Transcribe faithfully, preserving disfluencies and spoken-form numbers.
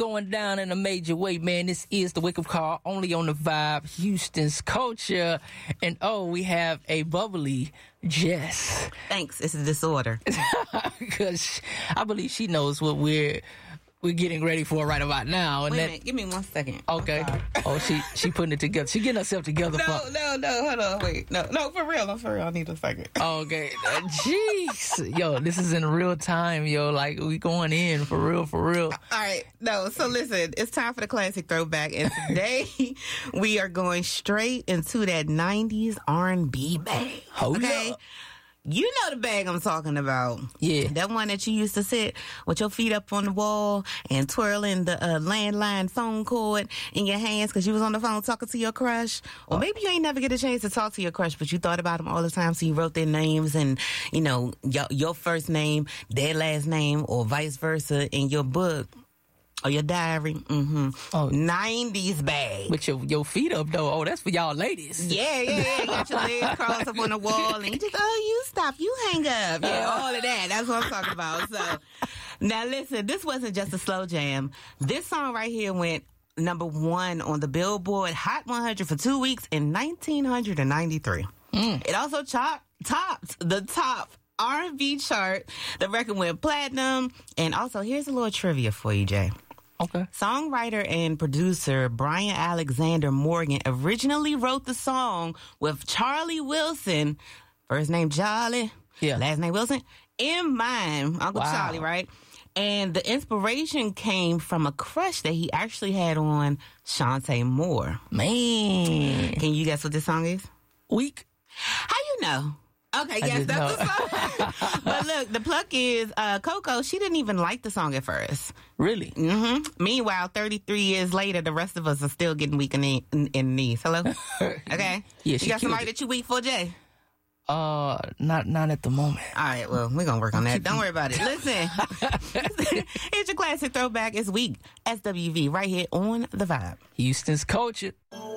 going down in a major way, man. This is the Wake Up Call, only on the Vibe, Houston's culture. And oh, we have a bubbly Jess. Thanks. It's a disorder. Because I believe she knows what we're we're getting ready for right about now. And Wait that, a minute. Give me one second. Okay. Oh, she she putting it together. She getting herself together. No, for, no, no. Hold on. Wait. No, no. For real. No, for real. I need a second. Okay. Uh, Jeez. Yo, this is in real time, yo. Like, we going in for real, for real. All right. No, so listen. It's time for the classic throwback. And today, we are going straight into that nineties R and B bag. Oh, okay? yeah. You know the bag I'm talking about. Yeah. That one that you used to sit with your feet up on the wall and twirling the uh, landline phone cord in your hands because you was on the phone talking to your crush. Or maybe you ain't never get a chance to talk to your crush, but you thought about them all the time, so you wrote their names and, you know, your, your first name, their last name, or vice versa in your book. Or your diary. Mm-hmm. Oh. nineties bag. With your, your feet up, though. Oh, that's for y'all ladies. Yeah, yeah, yeah. You got your legs crossed up on the wall and you just, oh, you stop, you hang up. Yeah, all of that. That's what I'm talking about. So, now listen, this wasn't just a slow jam. This song right here went number one on the Billboard Hot one hundred for two weeks in nineteen ninety-three. Mm. It also top, topped the top R and B chart. The record went platinum. And also, here's a little trivia for you, Jay. Okay. Songwriter and producer Brian Alexander Morgan originally wrote the song with Charlie Wilson, first name Charlie, yeah, last name Wilson, in mind. Uncle wow. Charlie, right? And the inspiration came from a crush that he actually had on Shantae Moore. Man. Can you guess what this song is? Weak. How you know? Okay, I yes, that's know. the song. But look, the pluck is uh, Coco. She didn't even like the song at first. Really? Mm-hmm. Meanwhile, thirty-three years later, the rest of us are still getting weak in the, in, in the knees. Hello? Okay? Yeah, you she got somebody it. that you weak for, Jay? Uh, not not at the moment. All right, well, we're going to work on that. Don't worry about it. Listen, here's your classic throwback. It's weak. S W V right here on The Vibe. Houston's culture.